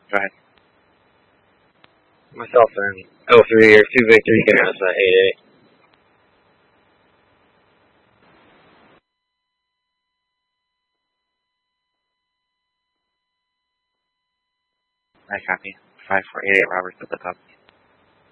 Go ahead. Myself and 03 or 2 victory getting us at 8-8. I copy. 5488 Roberts at the top.